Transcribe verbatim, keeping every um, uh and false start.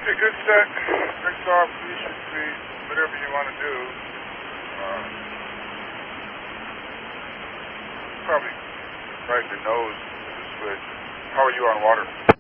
Okay, good set. Rinse off, grease your feet, whatever you want to do. Uh, probably right the nose with the switch. How are you on water?